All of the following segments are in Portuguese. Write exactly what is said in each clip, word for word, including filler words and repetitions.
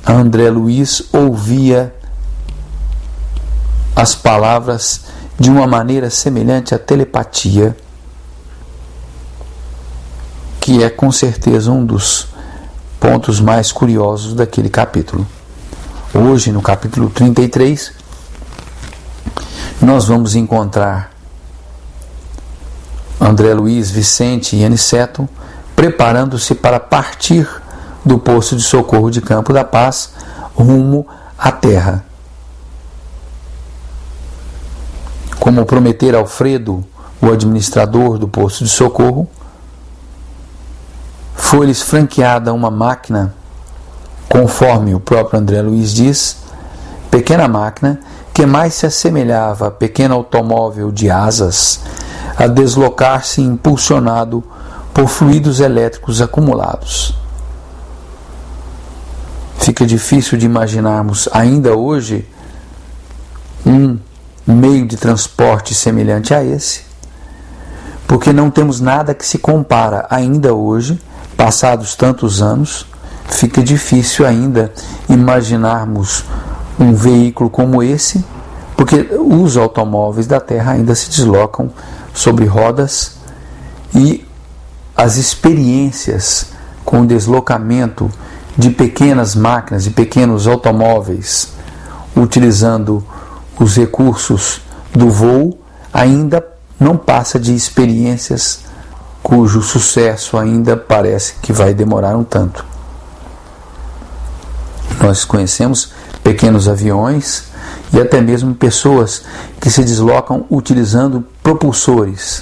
André Luiz ouvia as palavras de uma maneira semelhante à telepatia, que é com certeza um dos pontos mais curiosos daquele capítulo. Hoje, no capítulo trinta e três, nós vamos encontrar André Luiz, Vicente e Aniceto preparando-se para partir do posto de socorro de Campo da Paz rumo à terra. Como prometera Alfredo, o administrador do posto de socorro, foi-lhes franqueada uma máquina, conforme o próprio André Luiz diz, pequena máquina que mais se assemelhava a pequeno automóvel de asas, a deslocar-se impulsionado por fluidos elétricos acumulados. Fica difícil de imaginarmos ainda hoje um meio de transporte semelhante a esse, porque não temos nada que se compara ainda hoje, passados tantos anos. Fica difícil ainda imaginarmos um veículo como esse, porque os automóveis da Terra ainda se deslocam sobre rodas e as experiências com o deslocamento de pequenas máquinas, de pequenos automóveis, utilizando os recursos do voo, ainda não passa de experiências cujo sucesso ainda parece que vai demorar um tanto. Nós conhecemos pequenos aviões e até mesmo pessoas que se deslocam utilizando propulsores,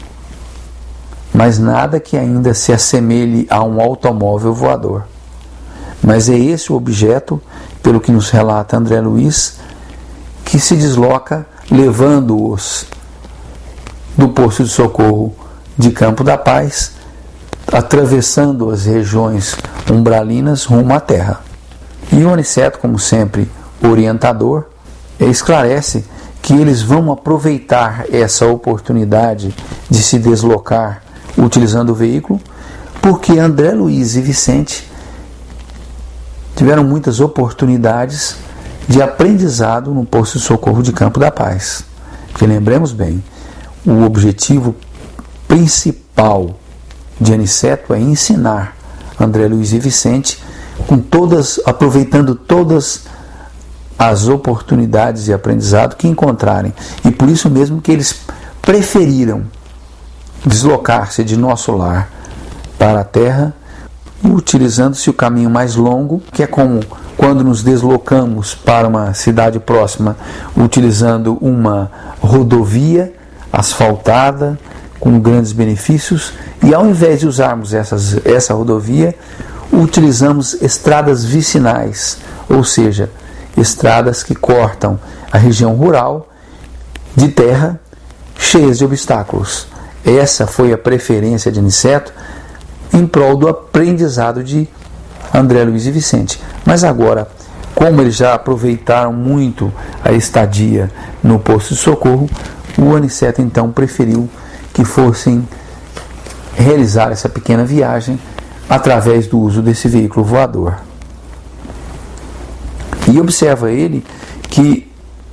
mas nada que ainda se assemelhe a um automóvel voador. Mas é esse o objeto, pelo que nos relata André Luiz, que se desloca levando-os do posto de socorro de Campo da Paz, atravessando as regiões umbralinas rumo à terra. E o Aniceto, como sempre orientador, esclarece que eles vão aproveitar essa oportunidade de se deslocar utilizando o veículo, porque André Luiz e Vicente tiveram muitas oportunidades de aprendizado no posto de socorro de Campo da Paz. Porque lembremos bem, o objetivo principal de Aniceto é ensinar André Luiz e Vicente, com todas, aproveitando todas as oportunidades de aprendizado que encontrarem. E por isso mesmo que eles preferiram deslocar-se de nosso lar para a terra, utilizando-se o caminho mais longo, que é como quando nos deslocamos para uma cidade próxima, utilizando uma rodovia asfaltada, com grandes benefícios, e ao invés de usarmos essas, essa rodovia, utilizamos estradas vicinais, ou seja, estradas que cortam a região rural de terra, cheias de obstáculos. Essa foi a preferência de Aniceto em prol do aprendizado de André Luiz e Vicente. Mas agora, como eles já aproveitaram muito a estadia no posto de socorro, o Aniceto então preferiu que fossem realizar essa pequena viagem através do uso desse veículo voador. E observa ele que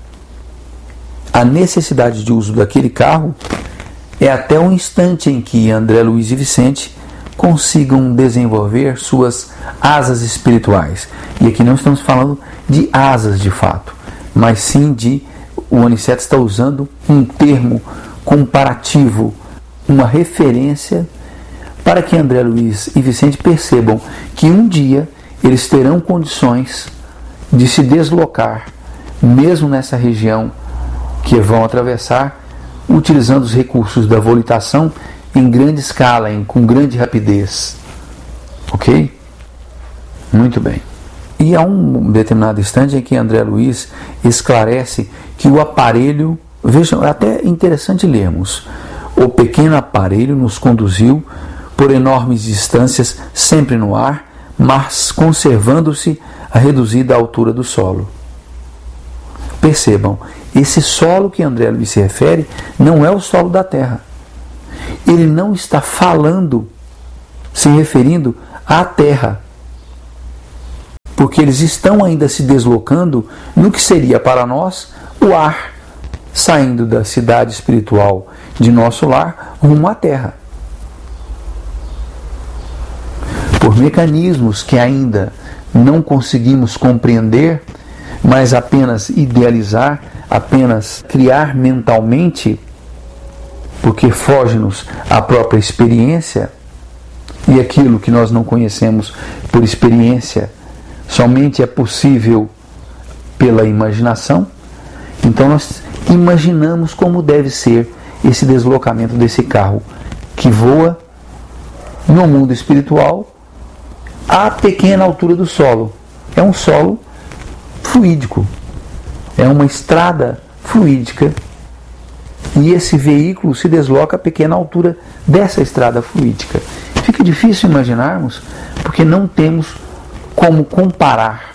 a necessidade de uso daquele carro é até o instante em que André Luiz e Vicente consigam desenvolver suas asas espirituais. E aqui não estamos falando de asas de fato, mas sim de, o Aniceto está usando um termo comparativo, uma referência, para que André Luiz e Vicente percebam que um dia eles terão condições de se deslocar, mesmo nessa região que vão atravessar, utilizando os recursos da volitação em grande escala, em, com grande rapidez. Ok? Muito bem. E há um determinado instante em que André Luiz esclarece que o aparelho, vejam, é até interessante lermos, o pequeno aparelho nos conduziu por enormes distâncias, sempre no ar, mas conservando-se a reduzida altura do solo. Percebam, esse solo que André Luiz se refere não é o solo da Terra. Ele não está falando, se referindo à Terra. porque eles estão ainda se deslocando no que seria para nós o ar saindo da cidade espiritual de nosso lar rumo à Terra. Por mecanismos que ainda não conseguimos compreender, mas apenas idealizar, apenas criar mentalmente, porque foge-nos à própria experiência, e aquilo que nós não conhecemos por experiência somente é possível pela imaginação. Então nós imaginamos como deve ser esse deslocamento desse carro que voa no mundo espiritual a pequena altura do solo. É um solo fluídico, é uma estrada fluídica, e esse veículo se desloca a pequena altura dessa estrada fluídica. Fica difícil imaginarmos, porque não temos como comparar.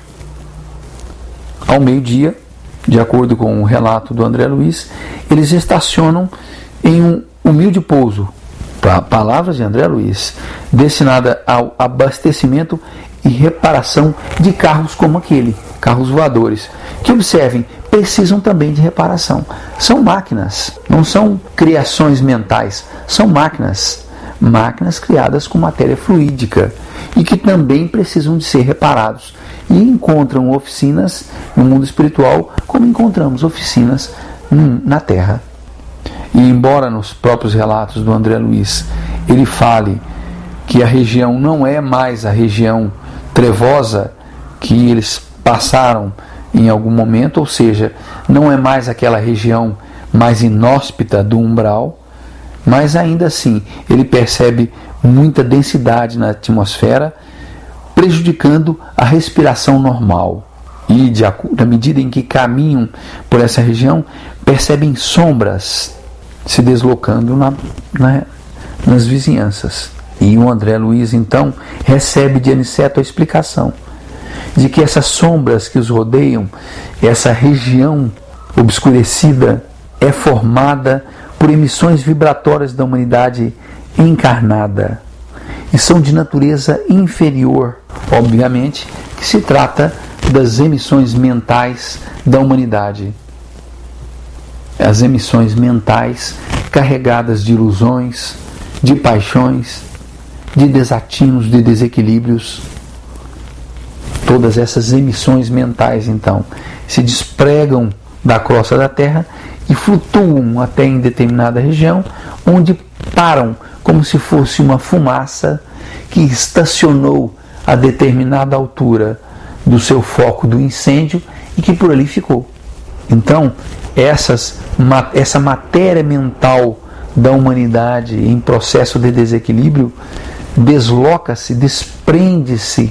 Ao meio-dia, de acordo com o relato do André Luiz, eles estacionam em um humilde pouso, palavras de André Luiz, destinada ao abastecimento e reparação de carros como aquele, carros voadores, que, observem, precisam também de reparação. São máquinas, não são criações mentais, são máquinas, máquinas criadas com matéria fluídica e que também precisam de ser reparados. E encontram oficinas no mundo espiritual como encontramos oficinas na Terra. E embora nos próprios relatos do André Luiz ele fale que a região não é mais a região trevosa que eles passaram em algum momento, ou seja, não é mais aquela região mais inóspita do umbral, mas ainda assim ele percebe muita densidade na atmosfera, prejudicando a respiração normal. E de, na medida em que caminham por essa região, percebem sombras se deslocando na, na, nas vizinhanças. E o André Luiz então recebe de Aniceto a explicação de que essas sombras que os rodeiam, essa região obscurecida, é formada por emissões vibratórias da humanidade encarnada e são de natureza inferior. Obviamente que se trata das emissões mentais da humanidade. As emissões mentais carregadas de ilusões, de paixões, de desatinos, de desequilíbrios. Todas essas emissões mentais, então, se despregam da crosta da Terra e flutuam até em determinada região, onde param como se fosse uma fumaça que estacionou a determinada altura do seu foco do incêndio e que por ali ficou. Então, essas, essa matéria mental da humanidade em processo de desequilíbrio desloca-se, desprende-se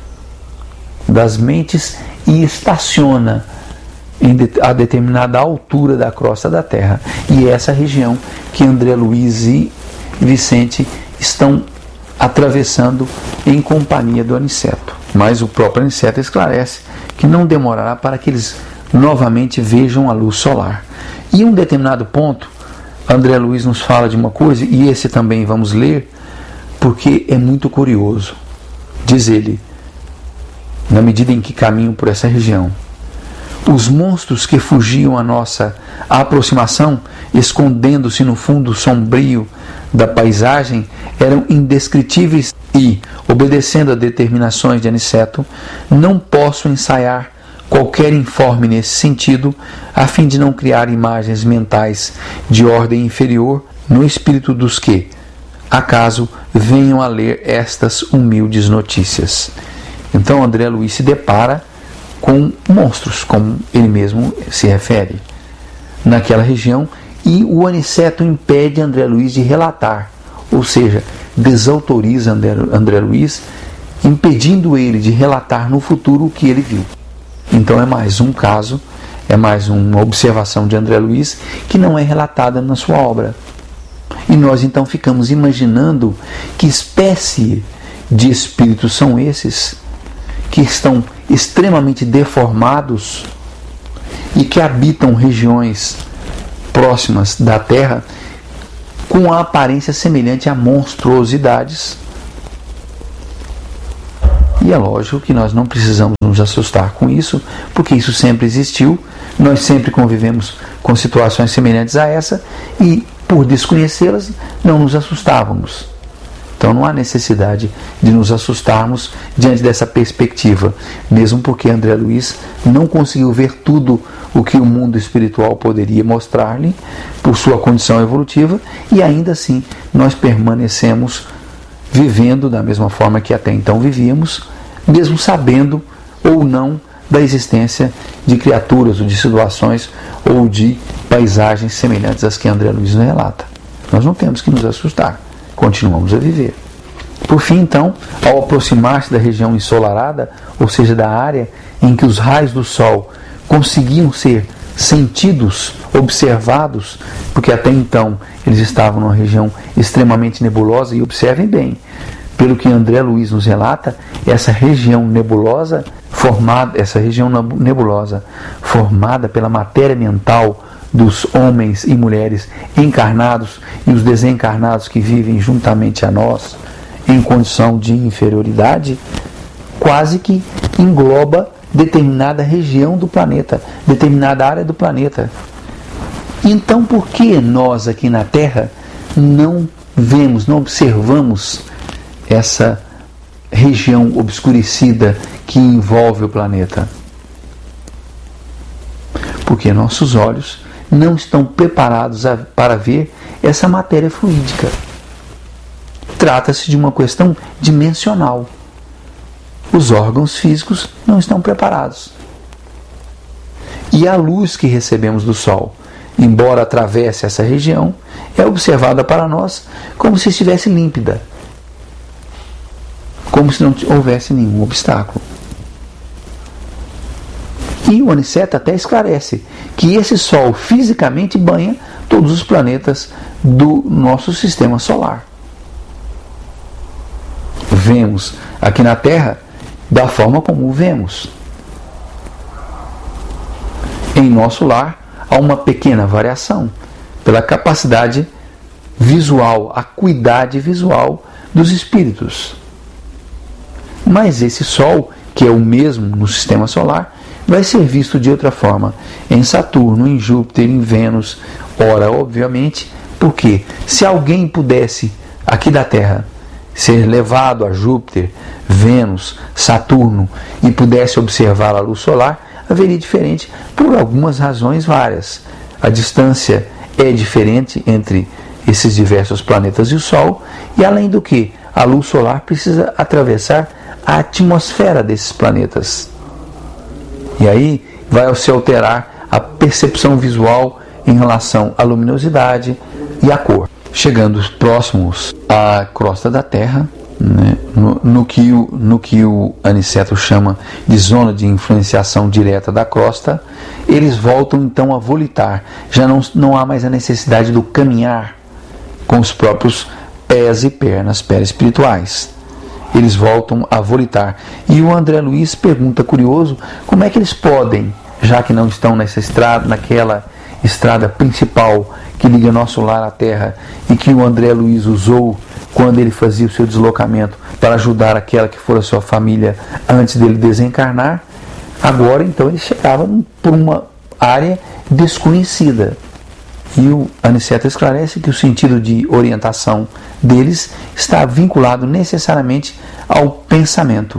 das mentes e estaciona em de, a determinada altura da crosta da Terra. E é essa região que André Luiz e Vicente estão atravessando em companhia do Aniceto. Mas o próprio Aniceto esclarece que não demorará para que eles novamente vejam a luz solar. E em um determinado ponto, André Luiz nos fala de uma coisa, e esse também vamos ler, porque é muito curioso. Diz ele, na medida em que caminham por essa região, os monstros que fugiam à nossa aproximação, escondendo-se no fundo sombrio da paisagem, eram indescritíveis e, obedecendo a determinações de Aniceto, não posso ensaiar qualquer informe nesse sentido, a fim de não criar imagens mentais de ordem inferior no espírito dos que, acaso, venham a ler estas humildes notícias. Então André Luiz se depara com monstros, como ele mesmo se refere, naquela região, e o Aniceto impede André Luiz de relatar, ou seja, desautoriza André, André Luiz, impedindo ele de relatar no futuro o que ele viu. Então é mais um caso, é mais uma observação de André Luiz que não é relatada na sua obra. E nós então ficamos imaginando que espécie de espíritos são esses que estão extremamente deformados e que habitam regiões próximas da Terra com a aparência semelhante a monstruosidades E é lógico que nós não precisamos nos assustar com isso, porque isso sempre existiu, nós sempre convivemos com situações semelhantes a essa e, por desconhecê-las, não nos assustávamos. Então não há necessidade de nos assustarmos diante dessa perspectiva, mesmo porque André Luiz não conseguiu ver tudo o que o mundo espiritual poderia mostrar-lhe por sua condição evolutiva, e ainda assim nós permanecemos vivendo da mesma forma que até então vivíamos, mesmo sabendo ou não da existência de criaturas ou de situações ou de paisagens semelhantes às que André Luiz nos relata. Nós não temos que nos assustar, continuamos a viver. Por fim, então, ao aproximar-se da região ensolarada, ou seja, da área em que os raios do Sol conseguiam ser sentidos, observados, porque até então eles estavam numa região extremamente nebulosa, e observem bem, pelo que André Luiz nos relata, essa região nebulosa formada, essa região nebulosa formada pela matéria mental dos homens e mulheres encarnados e os desencarnados que vivem juntamente a nós em condição de inferioridade, quase que engloba determinada região do planeta, determinada área do planeta. Então, por que nós aqui na Terra não vemos, não observamos essa região obscurecida que envolve o planeta? Porque nossos olhos não estão preparados a, para ver essa matéria fluídica. Trata-se de uma questão dimensional. Os órgãos físicos não estão preparados. E a luz que recebemos do Sol, embora atravesse essa região, é observada para nós como se estivesse límpida, como se não houvesse nenhum obstáculo. E o Aniceto até esclarece que esse Sol fisicamente banha todos os planetas do nosso sistema solar. Vemos aqui na Terra da forma como o vemos. Em nosso lar há uma pequena variação pela capacidade visual, acuidade visual dos espíritos. Mas esse Sol, que é o mesmo no sistema solar, vai ser visto de outra forma em Saturno, em Júpiter, em Vênus. Ora, obviamente, porque se alguém pudesse, aqui da Terra, ser levado a Júpiter, Vênus, Saturno e pudesse observar a luz solar, haveria diferente por algumas razões várias. A distância é diferente entre esses diversos planetas e o Sol, e além do que, a luz solar precisa atravessar a atmosfera desses planetas. E aí vai se alterar a percepção visual em relação à luminosidade e à cor. Chegando próximos à crosta da Terra, né, no, no, que o, no que o Aniceto chama de zona de influenciação direta da crosta, eles voltam então a volitar. Já não, não há mais a necessidade do caminhar com os próprios pés e pernas perespirituais. Eles voltam a volitar. E o André Luiz pergunta, curioso, como é que eles podem, já que não estão nessa estrada, naquela estrada principal que liga nosso lar à Terra e que o André Luiz usou quando ele fazia o seu deslocamento para ajudar aquela que fora sua família antes dele desencarnar, agora então eles chegavam por uma área desconhecida. E o Aniceto esclarece que o sentido de orientação deles está vinculado necessariamente ao pensamento.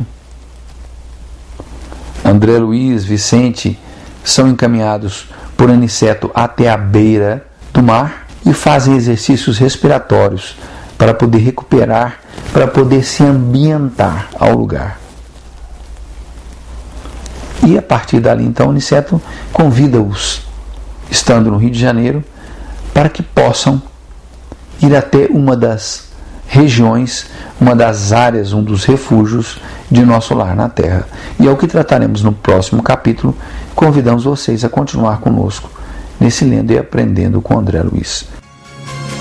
André Luiz, Vicente são encaminhados por Aniceto até a beira do mar e fazem exercícios respiratórios para poder recuperar, para poder se ambientar ao lugar. E a partir dali então Aniceto convida-os, estando no Rio de Janeiro, para que possam ir até uma das regiões, uma das áreas, um dos refúgios de nosso lar na Terra. E é o que trataremos no próximo capítulo. Convidamos vocês a continuar conosco nesse Lendo e Aprendendo com André Luiz.